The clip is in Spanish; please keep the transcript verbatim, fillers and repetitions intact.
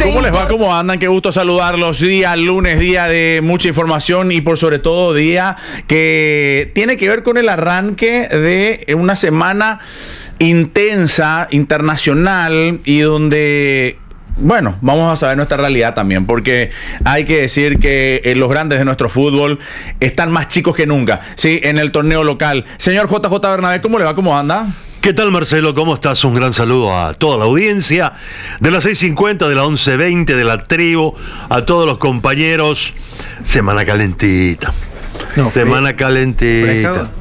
¿Cómo les va? ¿Cómo andan? Qué gusto saludarlos. Día lunes, día de mucha información y por sobre todo día que tiene que ver con el arranque de una semana intensa, internacional y donde... Bueno, vamos a saber nuestra realidad también, porque hay que decir que eh, los grandes de nuestro fútbol están más chicos que nunca, ¿sí? En el torneo local. Señor J J Bernabé, ¿cómo le va? ¿Cómo anda? ¿Qué tal, Marcelo? ¿Cómo estás? Un gran saludo a toda la audiencia de las seis cincuenta, de la once veinte, de la tribu, a todos los compañeros. Semana calentita. No, Semana calentita.